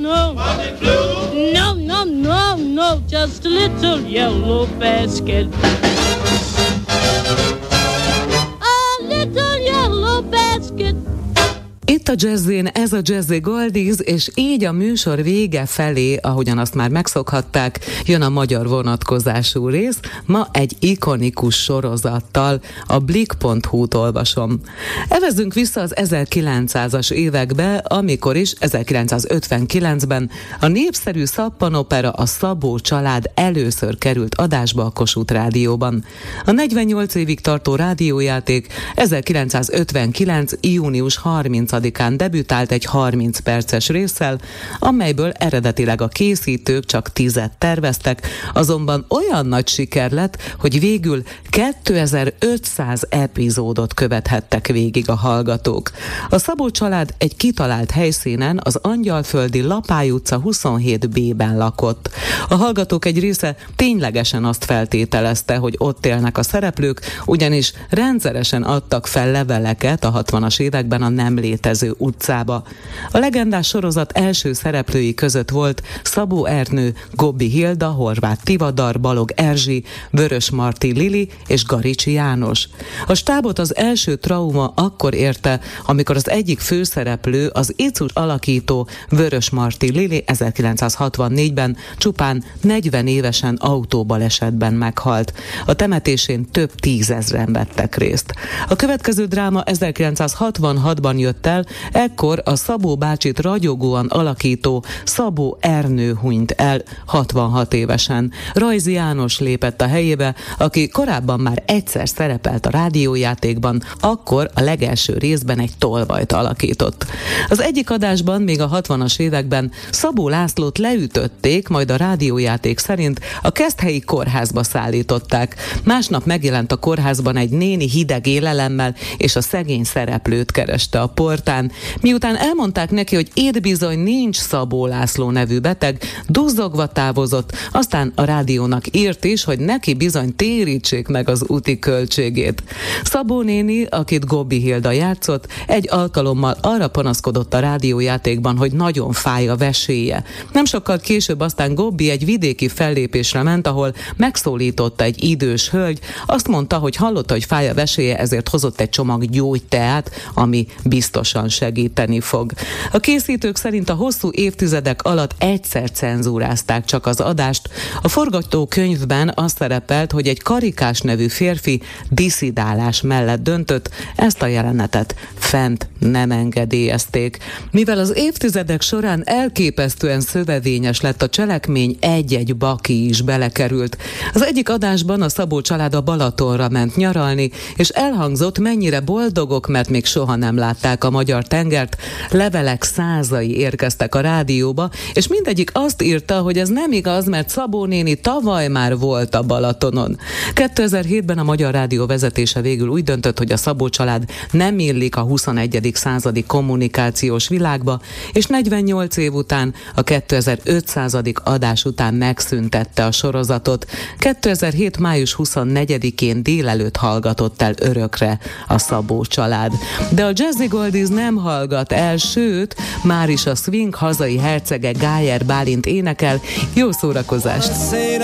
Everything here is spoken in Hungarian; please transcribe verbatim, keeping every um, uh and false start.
No, no, no, no, no, just a little yellow basket. A little yellow basket. Itt a Jazzin, ez a Jazzy Goldies, és így a műsor vége felé, ahogyan azt már megszokhatták, jön a magyar vonatkozású rész. Ma egy ikonikus sorozattal, a Blick pont hu-t olvasom. Evezzünk vissza az ezerkilencszázas évekbe, amikor is ezerkilencszázötvenkilencben a népszerű szappanopera, a Szabó család először került adásba a Kossuth Rádióban. A negyvennyolc évig tartó rádiójáték ezerkilencszázötvenkilenc. június harmincadikán debütált egy harminc perces résszel, amelyből eredetileg a készítők csak tízet terveztek, azonban olyan nagy siker lett, hogy végül kétezer-ötszáz epizódot követhettek végig a hallgatók. A Szabó család egy kitalált helyszínen, az Angyalföldi Lapály utca huszonhét bé-ben lakott. A hallgatók egy része ténylegesen azt feltételezte, hogy ott élnek a szereplők, ugyanis rendszeresen adtak fel leveleket a hatvanas években a nem létező utcába. A legendás sorozat első szereplői között volt Szabó Ernő, Gobbi Hilda, Horváth Tivadar, Balog Erzsi, Vörös Marti Lili és Garicsi János. A stábot az első trauma akkor érte, amikor az egyik főszereplő, az Icus alakító Vörös Marti Lili ezerkilencszázhatvannégyben csupán negyven évesen autóbalesetben meghalt. A temetésén több tízezren vettek részt. A következő dráma ezerkilencszázhatvanhatban jött el, ekkor a Szabó bácsit ragyogóan alakító Szabó Ernő hunyt el hatvanhat évesen. Rajzi János lépett a helyébe, aki korábban már egyszer szerepelt a rádiójátékban, akkor a legelső részben egy tolvajt alakított. Az egyik adásban még a hatvanas években Szabó Lászlót leütötték, majd a rádiójáték szerint a Keszthelyi kórházba szállították. Másnap megjelent a kórházban egy néni hideg élelemmel, és a szegény szereplőt kereste a portán. Miután elmondták neki, hogy itt bizony nincs Szabó László nevű beteg, duzzogva távozott, aztán a rádiónak írt is, hogy neki bizony térítsék meg az úti költségét. Szabó néni, akit Gobbi Hilda játszott, egy alkalommal arra panaszkodott a rádiójátékban, hogy nagyon fáj a veséje. Nem sokkal később aztán Gobbi egy vidéki fellépésre ment, ahol megszólította egy idős hölgy, azt mondta, hogy hallotta, hogy fáj a veséje, ezért hozott egy csomag gyógyteát, ami biztosan segíteni fog. A készítők szerint a hosszú évtizedek alatt egyszer cenzúrázták csak az adást. A forgatókönyvben az szerepelt, hogy egy Karikás nevű férfi diszidálás mellett döntött, ezt a jelenetet fent nem engedélyezték. Mivel az évtizedek során elképesztően szövevényes lett a cselekmény, egy-egy baki is belekerült. Az egyik adásban a Szabó család a Balatonra ment nyaralni, és elhangzott, mennyire boldogok, mert még soha nem látták a magyar tengert. Levelek százai érkeztek a rádióba, és mindegyik azt írta, hogy ez nem igaz, mert Szabó néni tavaly már volt a Balatonon. kétezer-hétben a Magyar Rádió vezetése végül úgy döntött, hogy a Szabó család nem illik a huszonegyedik századi kommunikációs világba, és negyvennyolc év után, a kétezer-ötszázadik adás után megszüntette a sorozatot. kétezer-hét. május huszonnegyedikén délelőtt hallgatott el örökre a Szabó család. De a Jazzy Goldies nem hallgat el, sőt, már is a swing hazai hercege Gájer Bálint énekel. Jó szórakozást!